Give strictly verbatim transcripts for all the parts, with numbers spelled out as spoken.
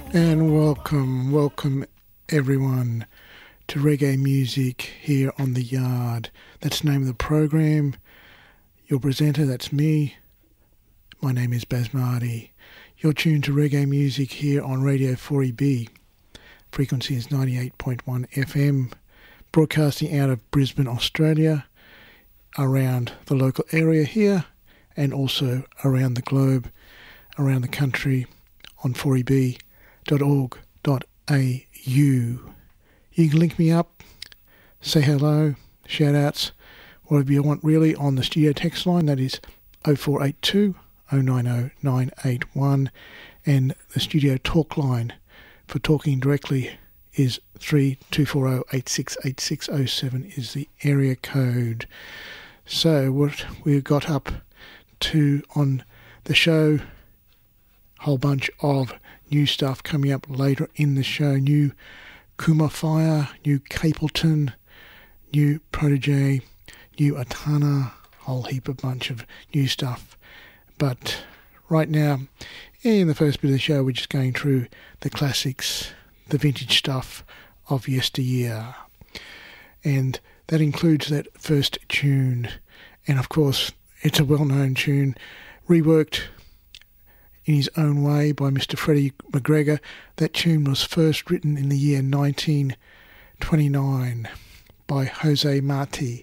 And welcome, welcome everyone to Reggae Music here on The Yard. That's the name of the program. Your presenter, that's me. My name is Baz Marty. You're tuned to Reggae Music here on Radio four E B. Frequency is ninety-eight point one F M, broadcasting out of Brisbane, Australia, around the local area here, and also around the globe, around the country on four E B dot org dot A U. You can link me up, say hello, shout outs, whatever you want really on the studio text line. That is oh four eight two, oh nine oh, nine eight one, and the studio talk line for talking directly is three two four oh, eight six eight six oh seven is the area code. So what we've got up to on the show, whole bunch of new stuff coming up later in the show. New Kuma Fire, new Capleton, new Protege, new Atana, whole heap of bunch of new stuff. But right now, in the first bit of the show, we're just going through the classics, the vintage stuff of yesteryear. And that includes that first tune. And of course, it's a well-known tune, reworked in his own way by Mister Freddie McGregor. That tune was first written in the year nineteen twenty-nine by Jose Marti,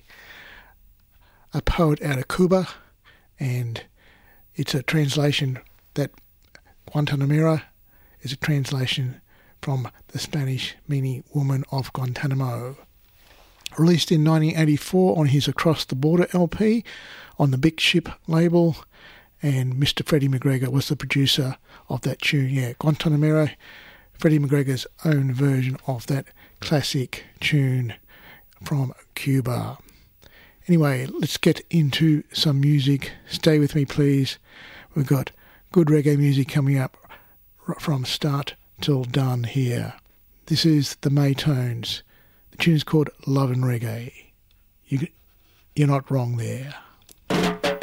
a poet out of Cuba, and it's a translation that Guantanamera is a translation from the Spanish meaning woman of Guantanamo. Released in nineteen eighty-four on his Across the Border L P on the Big Ship label, and Mister Freddie McGregor was the producer of that tune. Yeah, Guantanamera, Freddie McGregor's own version of that classic tune from Cuba. Anyway, let's get into some music. Stay with me, please. We've got good reggae music coming up from start till done here. This is the Maytones. The tune is called Love and Reggae. You, you're not wrong there.